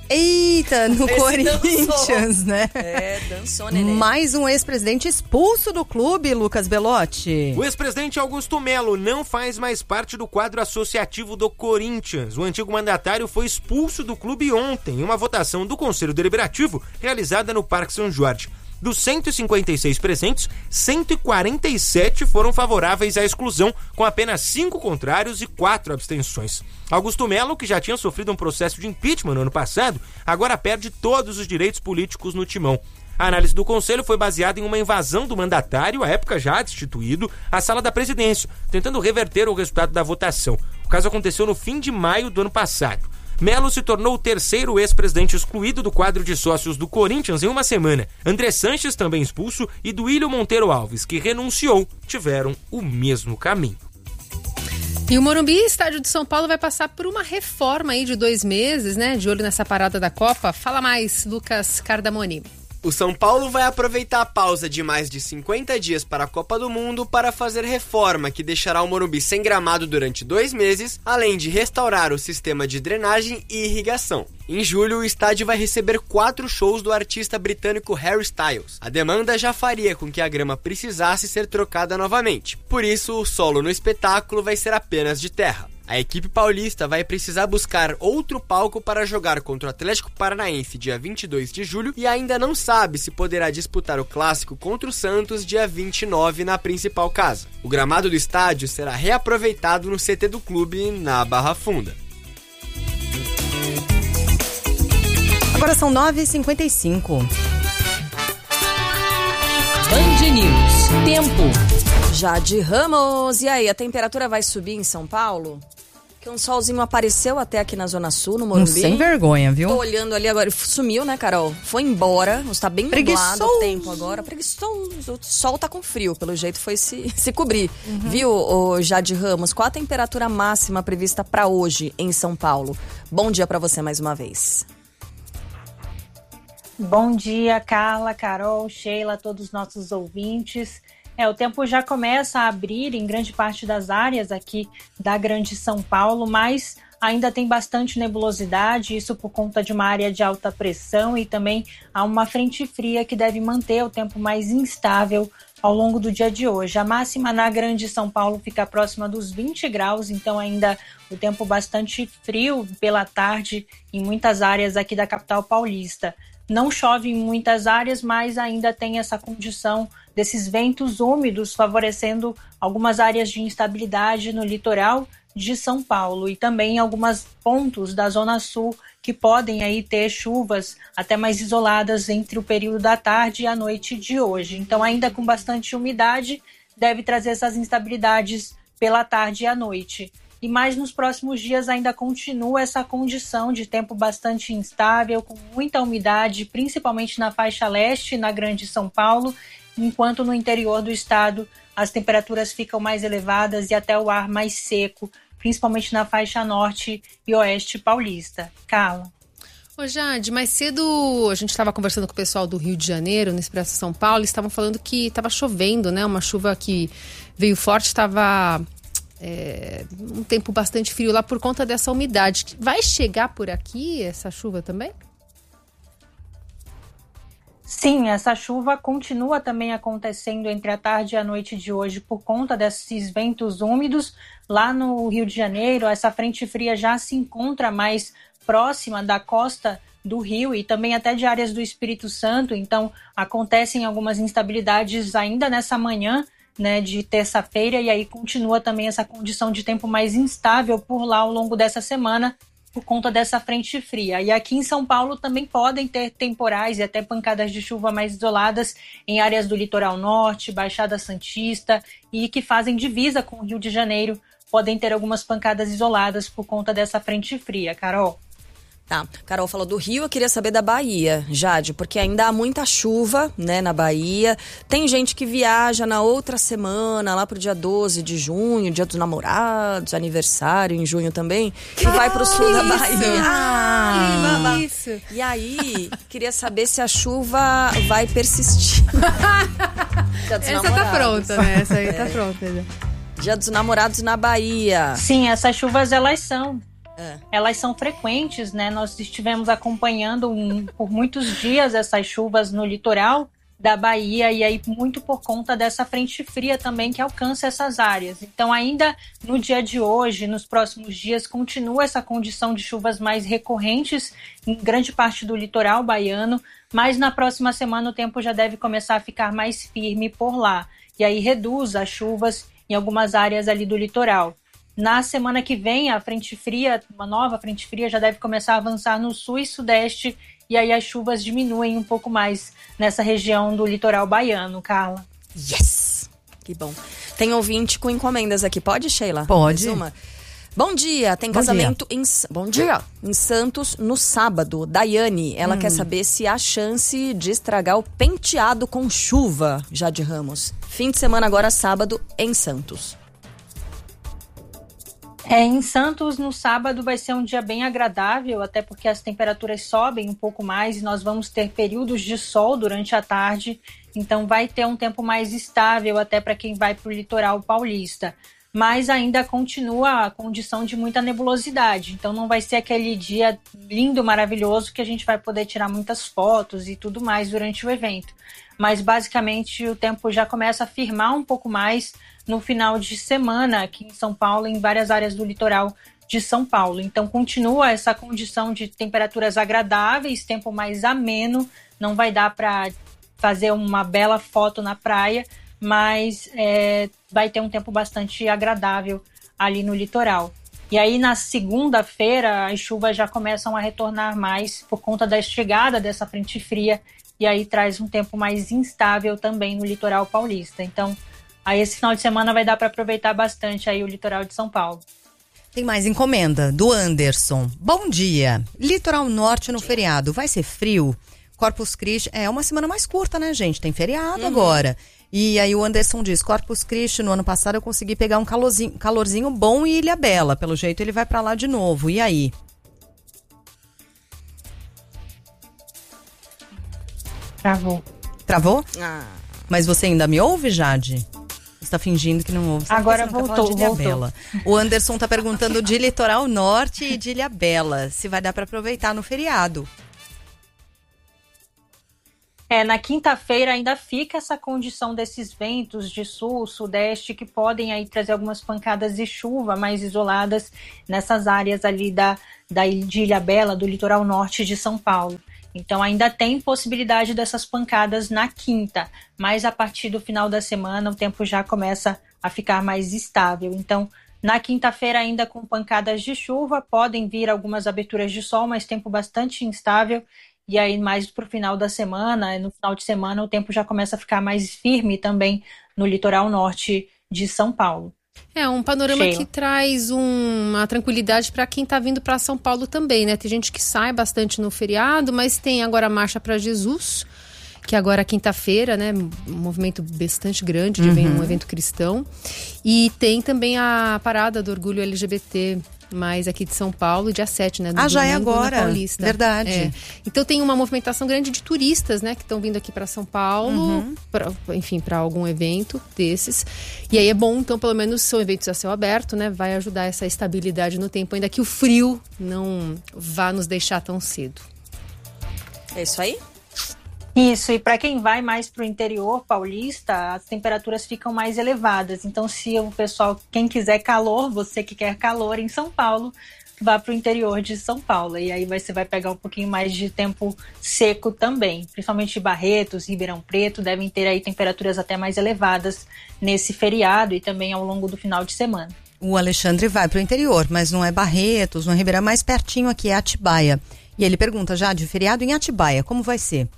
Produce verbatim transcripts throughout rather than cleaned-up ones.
Eita, no Esse Corinthians, dançou. né? É, dançou, neném. Mais um ex-presidente expulso do clube, Lucas Belotti. O ex-presidente Augusto Melo não faz mais parte do quadro associativo do Corinthians. O antigo mandatário foi expulso do clube ontem em uma votação do Conselho Deliberativo realizada no Parque São Jorge. Dos cento e cinquenta e seis presentes, cento e quarenta e sete foram favoráveis à exclusão, com apenas cinco contrários e quatro abstenções. Augusto Melo, que já tinha sofrido um processo de impeachment no ano passado, agora perde todos os direitos políticos no timão. A análise do Conselho foi baseada em uma invasão do mandatário, à época já destituído, à sala da presidência, tentando reverter o resultado da votação. O caso aconteceu no fim de maio do ano passado. Melo se tornou o terceiro ex-presidente excluído do quadro de sócios do Corinthians em uma semana. André Sanches, também expulso, e Duílio Monteiro Alves, que renunciou, tiveram o mesmo caminho. E o Morumbi, estádio de São Paulo, vai passar por uma reforma aí de dois meses, né? De olho nessa parada da Copa. Fala mais, Lucas Cardamoni. O São Paulo vai aproveitar a pausa de mais de cinquenta dias para a Copa do Mundo para fazer reforma que deixará o Morumbi sem gramado durante dois meses, além de restaurar o sistema de drenagem e irrigação. Em julho, o estádio vai receber quatro shows do artista britânico Harry Styles. A demanda já faria com que a grama precisasse ser trocada novamente. Por isso, o solo no espetáculo vai ser apenas de terra. A equipe paulista vai precisar buscar outro palco para jogar contra o Atlético Paranaense dia vinte e dois de julho e ainda não sabe se poderá disputar o clássico contra o Santos dia vinte e nove na principal casa. O gramado do estádio será reaproveitado no C T do clube na Barra Funda. Agora são nove e cinquenta e cinco. Band News. Tempo. Jade Ramos. E aí, a temperatura vai subir em São Paulo? Que um solzinho apareceu até aqui na Zona Sul, no Morumbi. Um sem vergonha, viu? Tô olhando ali agora. Sumiu, né, Carol? Foi embora. Está bem nublado o tempo agora. Preguiçoso. O sol tá com frio. Pelo jeito foi se, se cobrir. Uhum. Viu, ô, Jade Ramos? Qual a temperatura máxima prevista para hoje em São Paulo? Bom dia para você mais uma vez. Bom dia, Carla, Carol, Sheila, todos os nossos ouvintes. É, o tempo já começa a abrir em grande parte das áreas aqui da Grande São Paulo, mas ainda tem bastante nebulosidade, isso por conta de uma área de alta pressão e também há uma frente fria que deve manter o tempo mais instável ao longo do dia de hoje. A máxima na Grande São Paulo fica próxima dos vinte graus, então ainda o tempo bastante frio pela tarde em muitas áreas aqui da capital paulista. Não chove em muitas áreas, mas ainda tem essa condição desses ventos úmidos favorecendo algumas áreas de instabilidade no litoral de São Paulo e também em alguns pontos da Zona Sul que podem aí ter chuvas até mais isoladas entre o período da tarde e a noite de hoje. Então, ainda com bastante umidade, deve trazer essas instabilidades pela tarde e à noite. E mais nos próximos dias ainda continua essa condição de tempo bastante instável, com muita umidade, principalmente na faixa leste e na Grande São Paulo, enquanto no interior do estado as temperaturas ficam mais elevadas e até o ar mais seco, principalmente na faixa norte e oeste paulista. Carla. Ô Jade, mais cedo a gente estava conversando com o pessoal do Rio de Janeiro, no Expresso São Paulo, eles estavam falando que estava chovendo, né? Uma chuva que veio forte, estava... É, um tempo bastante frio lá por conta dessa umidade. Vai chegar por aqui essa chuva também? Sim, essa chuva continua também acontecendo entre a tarde e a noite de hoje por conta desses ventos úmidos. Lá no Rio de Janeiro, essa frente fria já se encontra mais próxima da costa do Rio e também até de áreas do Espírito Santo, então acontecem algumas instabilidades ainda nessa manhã, né, de terça-feira, e aí continua também essa condição de tempo mais instável por lá ao longo dessa semana por conta dessa frente fria. E aqui em São Paulo também podem ter temporais e até pancadas de chuva mais isoladas em áreas do litoral norte, Baixada Santista e que fazem divisa com o Rio de Janeiro, podem ter algumas pancadas isoladas por conta dessa frente fria. Carol? Tá, Carol falou do Rio, eu queria saber da Bahia, Jade, porque ainda há muita chuva, né, na Bahia. Tem gente que viaja na outra semana, lá pro dia doze de junho, dia dos namorados, aniversário em junho também, e ah, vai pro sul da Bahia. Ah, isso. E aí, queria saber se a chuva vai persistir. Essa tá pronta, né? Essa aí é. tá pronta. Já. Dia dos namorados na Bahia. Sim, essas chuvas elas são É. Elas são frequentes, né? Nós estivemos acompanhando um, por muitos dias essas chuvas no litoral da Bahia, e aí muito por conta dessa frente fria também que alcança essas áreas. Então ainda no dia de hoje, nos próximos dias, continua essa condição de chuvas mais recorrentes em grande parte do litoral baiano, mas na próxima semana o tempo já deve começar a ficar mais firme por lá, e aí reduz as chuvas em algumas áreas ali do litoral. Na semana que vem, a frente fria, uma nova frente fria já deve começar a avançar no sul e sudeste, e aí as chuvas diminuem um pouco mais nessa região do litoral baiano, Carla. Yes! Que bom. Tem ouvinte com encomendas aqui. Pode, Sheila? Pode. Mais uma? Bom dia, tem Bom casamento dia. Em Bom dia. Em Santos no sábado. Daiane, ela hum. quer saber se há chance de estragar o penteado com chuva, Jade Ramos. Fim de semana agora, sábado, em Santos. É, em Santos, no sábado, vai ser um dia bem agradável, até porque as temperaturas sobem um pouco mais e nós vamos ter períodos de sol durante a tarde, então vai ter um tempo mais estável até para quem vai para o litoral paulista. Mas ainda continua a condição de muita nebulosidade, então não vai ser aquele dia lindo, maravilhoso, que a gente vai poder tirar muitas fotos e tudo mais durante o evento. Mas basicamente o tempo já começa a firmar um pouco mais no final de semana aqui em São Paulo, em várias áreas do litoral de São Paulo. Então continua essa condição de temperaturas agradáveis, tempo mais ameno, não vai dar para fazer uma bela foto na praia, mas é, vai ter um tempo bastante agradável ali no litoral. E aí na segunda-feira as chuvas já começam a retornar mais por conta da chegada dessa frente fria, e aí traz um tempo mais instável também no litoral paulista. Então, aí esse final de semana vai dar para aproveitar bastante aí o litoral de São Paulo. Tem mais encomenda do Anderson. Bom dia. Litoral Norte no feriado. Vai ser frio? Corpus Christi é uma semana mais curta, né, gente? Tem feriado uhum. agora. E aí o Anderson diz, Corpus Christi, no ano passado eu consegui pegar um calorzinho, calorzinho bom em Ilhabela. Pelo jeito ele vai para lá de novo. E aí? Travou. Travou? Ah. Mas você ainda me ouve, Jade? Você está fingindo que não ouve. Você Agora tá voltou, de voltou. O Anderson está perguntando de Litoral Norte e de Ilhabela, se vai dar para aproveitar no feriado. É, na quinta-feira ainda fica essa condição desses ventos de sul, sudeste, que podem aí trazer algumas pancadas de chuva mais isoladas nessas áreas ali da, da de Ilhabela, do litoral norte de São Paulo. Então ainda tem possibilidade dessas pancadas na quinta, mas a partir do final da semana o tempo já começa a ficar mais estável. Então na quinta-feira ainda com pancadas de chuva, podem vir algumas aberturas de sol, mas tempo bastante instável. E aí mais para o final da semana, no final de semana o tempo já começa a ficar mais firme também no litoral norte de São Paulo. É um panorama Sheila. que traz um, uma tranquilidade para quem está vindo para São Paulo também, né? Tem gente que sai bastante no feriado, mas tem agora a Marcha para Jesus, que agora é quinta-feira, né? Um movimento bastante grande, de uhum. um evento cristão. E tem também a parada do orgulho L G B T, mais aqui de São Paulo, dia sete, né? Do ah, já é domingo, agora, Paulista. Verdade. É. Então tem uma movimentação grande de turistas, né? Que estão vindo aqui para São Paulo, uhum. pra, enfim, para algum evento desses. E aí é bom, então, pelo menos são eventos a céu aberto, né? Vai ajudar essa estabilidade no tempo, ainda que o frio não vá nos deixar tão cedo. É isso aí? Isso, e para quem vai mais para o interior paulista, as temperaturas ficam mais elevadas. Então, se o pessoal, quem quiser calor, você que quer calor em São Paulo, vá para o interior de São Paulo. E aí você vai pegar um pouquinho mais de tempo seco também. Principalmente Barretos, Ribeirão Preto, devem ter aí temperaturas até mais elevadas nesse feriado e também ao longo do final de semana. O Alexandre vai para o interior, mas não é Barretos, não é Ribeirão, mais pertinho aqui é Atibaia. E ele pergunta, já de feriado em Atibaia, como vai ser?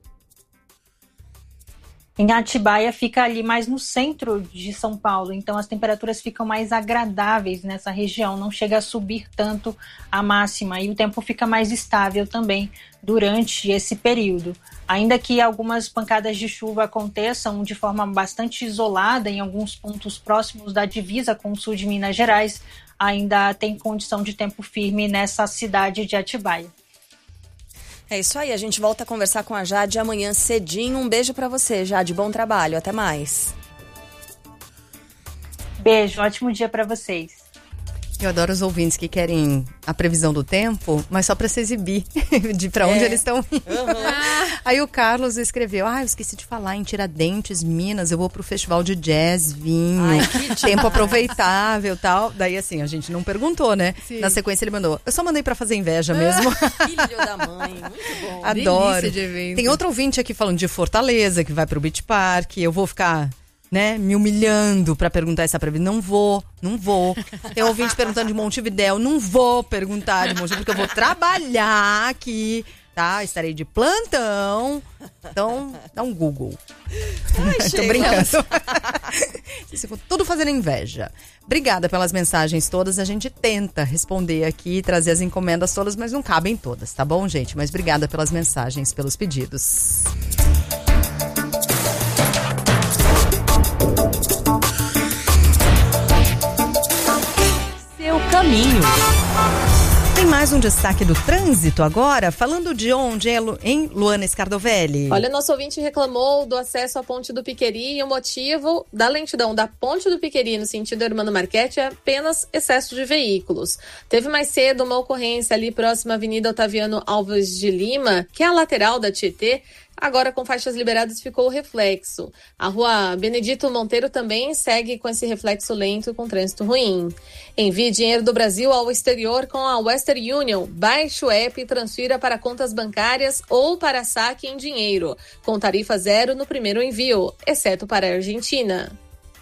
Em Atibaia fica ali mais no centro de São Paulo, então as temperaturas ficam mais agradáveis nessa região, não chega a subir tanto a máxima e o tempo fica mais estável também durante esse período. Ainda que algumas pancadas de chuva aconteçam de forma bastante isolada em alguns pontos próximos da divisa com o sul de Minas Gerais, ainda tem condição de tempo firme nessa cidade de Atibaia. É isso aí, a gente volta a conversar com a Jade amanhã cedinho. Um beijo pra você, Jade, bom trabalho, até mais. Beijo, ótimo dia pra vocês. Eu adoro os ouvintes que querem a previsão do tempo, mas só pra se exibir de pra onde É. eles estão indo. Uhum. Aí o Carlos escreveu, ah, eu esqueci de falar, em Tiradentes, Minas, eu vou pro festival de jazz, vinho, Ai, que tempo aproveitável e tal. Daí assim, a gente não perguntou, né? Sim. Na sequência ele mandou, eu só mandei pra fazer inveja mesmo. Filho da mãe, muito bom. Adoro. Delícia de evento. Tem outro ouvinte aqui falando de Fortaleza, que vai pro Beach Park, eu vou ficar... né, me humilhando pra perguntar essa previsão. Não vou, não vou. Tem ouvinte perguntando de Montevidéu, não vou perguntar de Montevidéu, porque eu vou trabalhar aqui, tá? Estarei de plantão. Então, dá um Google. Ai, Tô Sheila. brincando. Vocês ficam tudo fazendo inveja. Obrigada pelas mensagens todas. A gente tenta responder aqui, trazer as encomendas todas, mas não cabem todas, tá bom, gente? Mas obrigada pelas mensagens, pelos pedidos. Seu caminho. Tem mais um destaque do trânsito agora, falando de onde, é Lu- em Luana Scardovelli. Olha, nosso ouvinte reclamou do acesso à Ponte do Piqueri e o motivo da lentidão da Ponte do Piqueri no sentido Hermano Marchetti é apenas excesso de veículos. Teve mais cedo uma ocorrência ali próxima à Avenida Otaviano Alves de Lima, que é a lateral da Tietê. Agora, com faixas liberadas, ficou o reflexo. A rua Benedito Monteiro também segue com esse reflexo lento e com trânsito ruim. Envie dinheiro do Brasil ao exterior com a Western Union. Baixe o app e transfira para contas bancárias ou para saque em dinheiro, com tarifa zero no primeiro envio, exceto para a Argentina.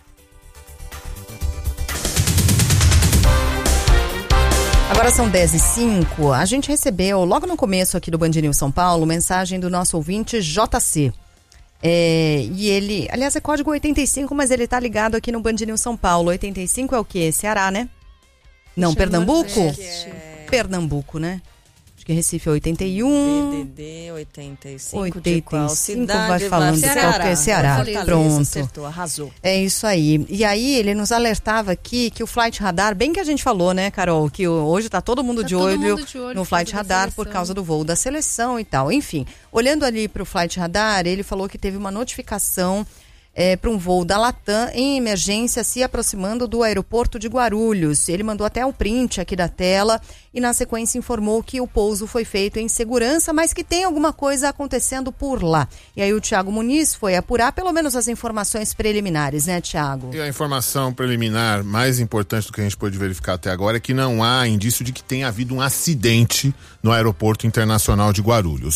Agora são dez e cinco. A gente recebeu, logo no começo aqui do Band News São Paulo, mensagem do nosso ouvinte J C. É, e ele, aliás, é código oitenta e cinco, mas ele tá ligado aqui no Band News São Paulo. oitenta e cinco é o quê? Ceará, né? Não, Pernambuco? É... Pernambuco, né? Acho que Recife é oitenta e um. D D D oitenta e cinco. oitenta de qual e cinco cidade? vai falando de Ceará. qualquer Ceará. Fortaleza, Pronto. acertou, arrasou. É isso aí. E aí ele nos alertava aqui que o Flight Radar, bem que a gente falou, né, Carol, que hoje tá todo mundo, Tá de, todo olho mundo de olho no por Flight causa da Radar por seleção. causa do voo da seleção e tal. Enfim, olhando ali pro Flight Radar, ele falou que teve uma notificação é, para um voo da Latam em emergência se aproximando do aeroporto de Guarulhos. Ele mandou até o print aqui da tela e na sequência informou que o pouso foi feito em segurança, mas que tem alguma coisa acontecendo por lá. E aí o Thiago Muniz foi apurar pelo menos as informações preliminares, né, Thiago? E a informação preliminar mais importante do que a gente pôde verificar até agora é que não há indício de que tenha havido um acidente no aeroporto internacional de Guarulhos.